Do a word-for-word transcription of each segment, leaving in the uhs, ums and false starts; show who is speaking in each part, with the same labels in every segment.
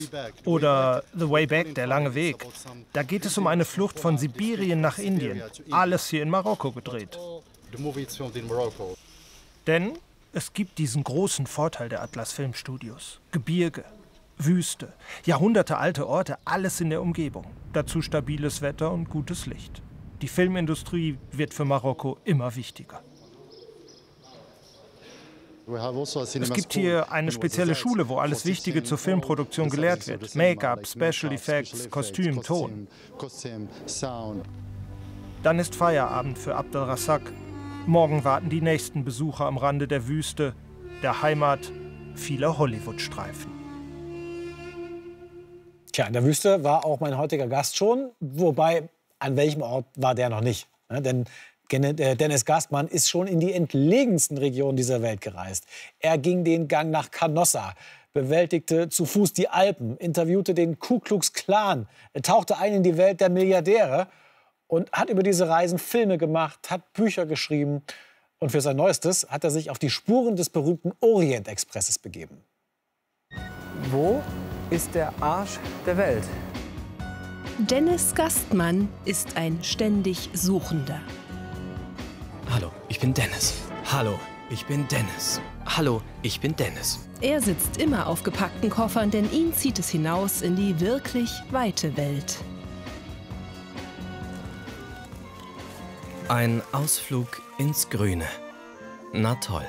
Speaker 1: Oder The Way Back, der lange Weg. Da geht es um eine Flucht von Sibirien nach Indien. Alles hier in Marokko gedreht. Denn es gibt diesen großen Vorteil der Atlas Filmstudios. Gebirge, Wüste, jahrhundertealte Orte, alles in der Umgebung. Dazu stabiles Wetter und gutes Licht. Die Filmindustrie wird für Marokko immer wichtiger. Es gibt hier eine spezielle Schule, wo alles Wichtige zur Filmproduktion gelehrt wird. Make-up, Special Effects, Kostüm, Ton. Dann ist Feierabend für Abdel Razak. Morgen warten die nächsten Besucher am Rande der Wüste, der Heimat vieler Hollywood-Streifen.
Speaker 2: Tja, in der Wüste war auch mein heutiger Gast schon, wobei, an welchem Ort war der noch nicht? Ne? Denn Dennis Gastmann ist schon in die entlegensten Regionen dieser Welt gereist. Er ging den Gang nach Canossa, bewältigte zu Fuß die Alpen, interviewte den Ku Klux Klan, tauchte ein in die Welt der Milliardäre und hat über diese Reisen Filme gemacht, hat Bücher geschrieben. Und für sein Neuestes hat er sich auf die Spuren des berühmten Orient-Expresses begeben.
Speaker 3: Wo ist der Arsch der Welt?
Speaker 4: Dennis Gastmann ist ein ständig Suchender.
Speaker 5: Hallo, ich bin Dennis. Hallo, ich bin Dennis. Hallo, ich bin Dennis.
Speaker 4: Er sitzt immer auf gepackten Koffern, denn ihn zieht es hinaus in die wirklich weite Welt.
Speaker 5: Ein Ausflug ins Grüne. Na toll.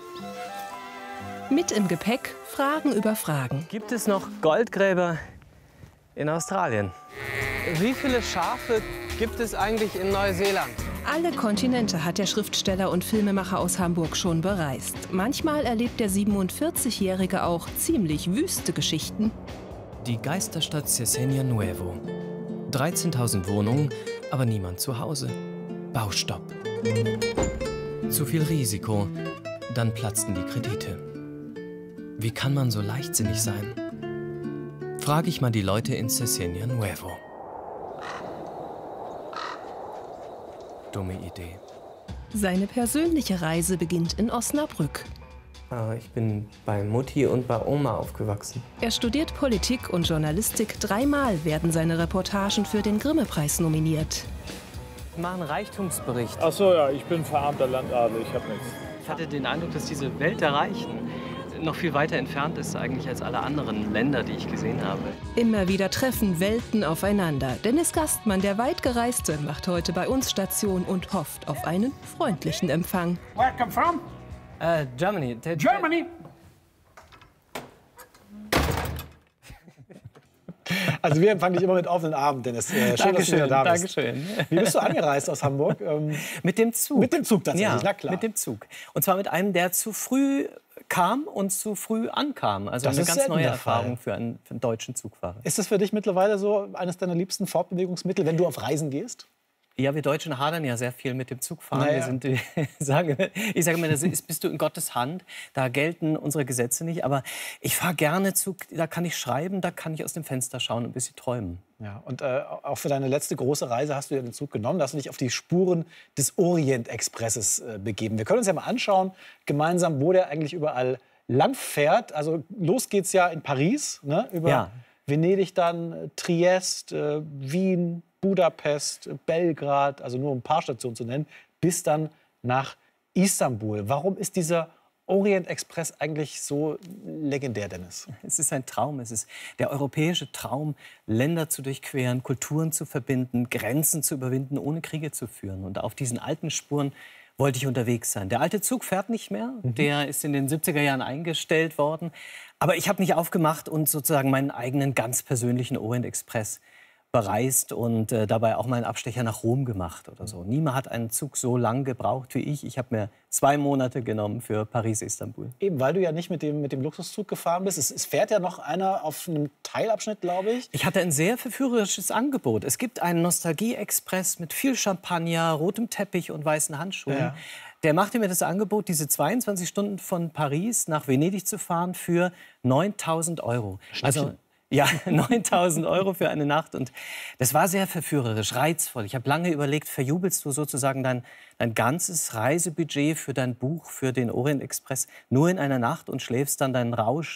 Speaker 4: Mit im Gepäck Fragen über Fragen.
Speaker 3: Gibt es noch Goldgräber in Australien? Wie viele Schafe gibt es eigentlich in Neuseeland?
Speaker 4: Alle Kontinente hat der Schriftsteller und Filmemacher aus Hamburg schon bereist. Manchmal erlebt der siebenundvierzigjährige auch ziemlich wüste Geschichten.
Speaker 5: Die Geisterstadt Cesenia Nuevo. dreizehntausend Wohnungen, aber niemand zu Hause. Baustopp. Zu viel Risiko. Dann platzten die Kredite. Wie kann man so leichtsinnig sein? Frage ich mal die Leute in Cesenia Nuevo. Dumme Idee.
Speaker 4: Seine persönliche Reise beginnt in Osnabrück.
Speaker 3: Ich bin bei Mutti und bei Oma aufgewachsen.
Speaker 4: Er studiert Politik und Journalistik. Dreimal werden seine Reportagen für den Grimme-Preis nominiert.
Speaker 3: Ich mache einen Reichtumsbericht.
Speaker 6: Ach so, ja, ich bin verarmter Landadel, ich habe nichts.
Speaker 3: Ich hatte den Eindruck, dass diese Welt der Reichen noch viel weiter entfernt ist eigentlich als alle anderen Länder, die ich gesehen habe.
Speaker 4: Immer wieder treffen Welten aufeinander. Dennis Gastmann, der Weitgereiste, macht heute bei uns Station und hofft auf einen freundlichen Empfang.
Speaker 6: Where come from?
Speaker 3: Uh, Germany.
Speaker 6: Germany.
Speaker 2: Also wir empfangen dich immer mit offenen Armen, Dennis. Äh, schön, dass du wieder da bist.
Speaker 3: Dankeschön.
Speaker 2: Wie bist du angereist aus Hamburg? Ähm,
Speaker 3: mit dem Zug.
Speaker 2: Mit dem Zug tatsächlich,
Speaker 3: ja,
Speaker 2: na klar.
Speaker 3: mit dem Zug. Und zwar mit einem, der zu früh kam und zu früh ankam. Also
Speaker 2: das
Speaker 3: eine
Speaker 2: ist
Speaker 3: ganz neue
Speaker 2: der
Speaker 3: Erfahrung
Speaker 2: Fall.
Speaker 3: für einen, für einen deutschen Zugfahrer.
Speaker 2: Ist das für dich mittlerweile so eines deiner liebsten Fortbewegungsmittel, wenn du auf Reisen gehst?
Speaker 3: Ja, wir Deutschen hadern ja sehr viel mit dem Zugfahren.
Speaker 2: Naja.
Speaker 3: Wir sind, äh, sage, ich sage immer, das ist, bist du in Gottes Hand. Da gelten unsere Gesetze nicht. Aber ich fahre gerne Zug. Da kann ich schreiben, da kann ich aus dem Fenster schauen und ein bisschen träumen.
Speaker 2: Ja, und äh, auch für deine letzte große Reise hast du ja den Zug genommen. Da hast du dich auf die Spuren des Orient-Expresses äh, begeben. Wir können uns ja mal anschauen, gemeinsam, wo der eigentlich überall lang fährt. Also los geht's ja in Paris, ne? Über
Speaker 3: Ja.
Speaker 2: Venedig dann, äh, Triest, äh, Wien, Budapest, Belgrad, also nur um ein paar Stationen zu nennen, bis dann nach Istanbul. Warum ist dieser Orient-Express eigentlich so legendär, Dennis?
Speaker 3: Es ist ein Traum. Es ist der europäische Traum, Länder zu durchqueren, Kulturen zu verbinden, Grenzen zu überwinden, ohne Kriege zu führen. Und auf diesen alten Spuren wollte ich unterwegs sein. Der alte Zug fährt nicht mehr.
Speaker 2: Mhm.
Speaker 3: Der ist in den siebziger Jahren eingestellt worden. Aber ich habe mich aufgemacht und sozusagen meinen eigenen ganz persönlichen Orient-Express bereist und äh, dabei auch mal einen Abstecher nach Rom gemacht oder so. Niemand hat einen Zug so lang gebraucht wie ich. Ich habe mir zwei Monate genommen für Paris-Istanbul.
Speaker 2: Eben, weil du ja nicht mit dem, mit dem Luxuszug gefahren bist. Es, es fährt ja noch einer auf einem Teilabschnitt, glaube ich.
Speaker 3: Ich hatte ein sehr verführerisches Angebot. Es gibt einen Nostalgie-Express mit viel Champagner, rotem Teppich und weißen Handschuhen.
Speaker 2: Ja.
Speaker 3: Der machte mir das Angebot, diese zweiundzwanzig Stunden von Paris nach Venedig zu fahren für neuntausend Euro. Also ja, neuntausend Euro für eine Nacht. Und das war sehr verführerisch, reizvoll. Ich habe lange überlegt, verjubelst du sozusagen dein, dein ganzes Reisebudget für dein Buch, für den Orient Express nur in einer Nacht und schläfst dann deinen Rausch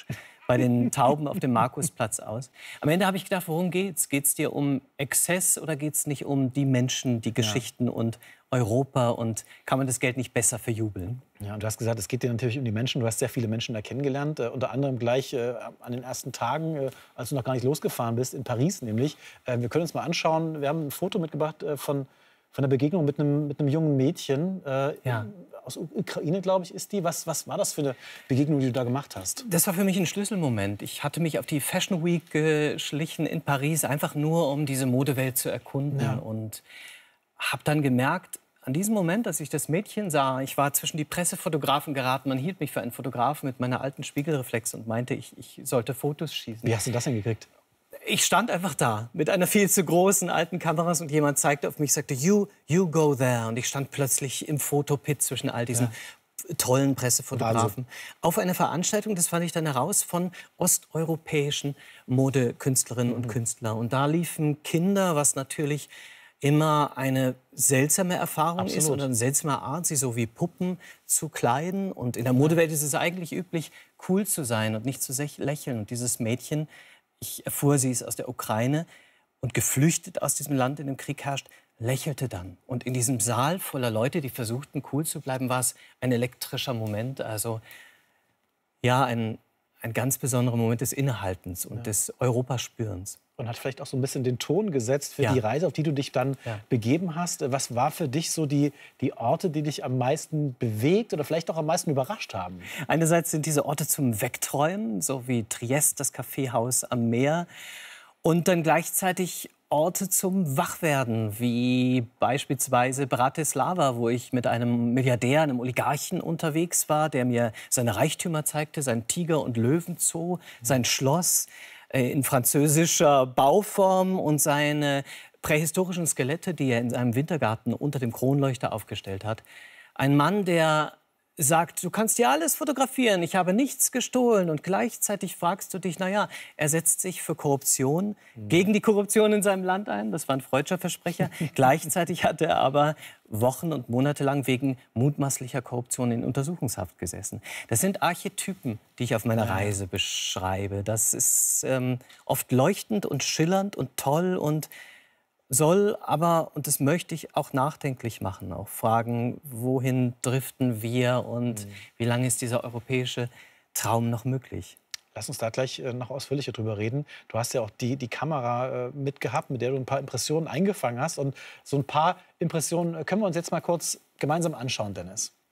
Speaker 3: bei den Tauben auf dem Markusplatz aus. Am Ende habe ich gedacht, worum geht's? Geht's dir um Exzess oder geht's nicht um die Menschen, die Geschichten ja. und Europa? Und kann man das Geld nicht besser verjubeln?
Speaker 2: Ja, und du hast gesagt, es geht dir natürlich um die Menschen. Du hast sehr viele Menschen da kennengelernt, äh, unter anderem gleich äh, an den ersten Tagen, äh, als du noch gar nicht losgefahren bist, in Paris nämlich. Äh, wir können uns mal anschauen, wir haben ein Foto mitgebracht äh, von, von der Begegnung mit einem, mit einem jungen Mädchen. Äh,
Speaker 3: ja.
Speaker 2: Aus Ukraine, glaube ich, ist die. Was, was war das für eine Begegnung, die du da gemacht hast?
Speaker 3: Das war für mich ein Schlüsselmoment. Ich hatte mich auf die Fashion Week geschlichen in Paris, einfach nur, um diese Modewelt zu erkunden. Ja. Und habe dann gemerkt, an diesem Moment, als ich das Mädchen sah, ich war zwischen die Pressefotografen geraten, man hielt mich für einen Fotografen mit meiner alten Spiegelreflex und meinte, ich, ich sollte Fotos schießen.
Speaker 2: Wie hast du das denn gekriegt?
Speaker 3: Ich stand einfach da mit einer viel zu großen alten Kamera und jemand zeigte auf mich, sagte, you, you go there. Und ich stand plötzlich im Fotopit zwischen all diesen ja. tollen Pressefotografen. Wahnsinn. Auf einer Veranstaltung, das fand ich dann heraus, von osteuropäischen Modekünstlerinnen mhm. und Künstlern. Und da liefen Kinder, was natürlich immer eine seltsame Erfahrung Absolut. ist oder eine seltsame Art, sie so wie Puppen zu kleiden. Und in der Modewelt ist es eigentlich üblich, cool zu sein und nicht zu lächeln. Und dieses Mädchen, ich erfuhr, sie ist aus der Ukraine und geflüchtet aus diesem Land, in dem Krieg herrscht, lächelte dann. Und in diesem Saal voller Leute, die versuchten, cool zu bleiben, war es ein elektrischer Moment. Also ja, ein, ein ganz besonderer Moment des Innehaltens und ja. des Europaspürens.
Speaker 2: Und hat vielleicht auch so ein bisschen den Ton gesetzt für
Speaker 3: ja.
Speaker 2: die Reise, auf die du dich dann
Speaker 3: ja.
Speaker 2: begeben hast. Was war für dich so die, die Orte, die dich am meisten bewegt oder vielleicht auch am meisten überrascht haben?
Speaker 3: Einerseits sind diese Orte zum Wegträumen, so wie Triest, das Kaffeehaus am Meer. Und dann gleichzeitig Orte zum Wachwerden, wie beispielsweise Bratislava, wo ich mit einem Milliardär, einem Oligarchen unterwegs war, der mir seine Reichtümer zeigte, sein Tiger- und Löwenzoo, sein Schloss in französischer Bauform und seine prähistorischen Skelette, die er in seinem Wintergarten unter dem Kronleuchter aufgestellt hat. Ein Mann, der sagt, du kannst dir alles fotografieren, ich habe nichts gestohlen. Und gleichzeitig fragst du dich, naja, er setzt sich für Korruption, mhm. gegen die Korruption in seinem Land ein. Das war ein freudscher Versprecher. Gleichzeitig hat er aber Wochen und Monate lang wegen mutmaßlicher Korruption in Untersuchungshaft gesessen. Das sind Archetypen, die ich auf meiner Reise beschreibe. Das ist ähm, oft leuchtend und schillernd und toll und soll aber, und das möchte ich auch nachdenklich machen, auch fragen, wohin driften wir und mhm. wie lange ist dieser europäische Traum noch möglich?
Speaker 2: Lass uns da gleich äh, noch ausführlicher drüber reden. Du hast ja auch die, die Kamera äh, mitgehabt, mit der du ein paar Impressionen eingefangen hast. Und so ein paar Impressionen können wir uns jetzt mal kurz gemeinsam anschauen, Dennis.